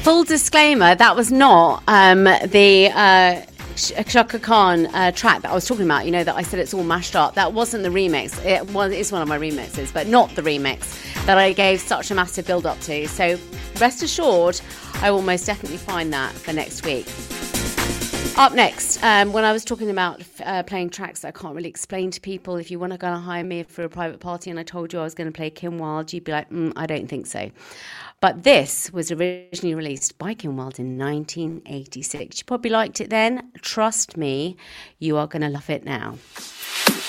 Full disclaimer, that was not the Chaka Khan track that I was talking about, that I said it's all mashed up. That wasn't the remix. It's one of my remixes, but not the remix that I gave such a massive build up to. So rest assured, I will most definitely find that for next week. Up next, when I was talking about playing tracks that I can't really explain to people, if you want to go and hire me for a private party and I told you I was going to play Kim Wilde, you'd be like, I don't think so. But this was originally released by Kim Wilde in 1986. You probably liked it then. Trust me, you are going to love it now.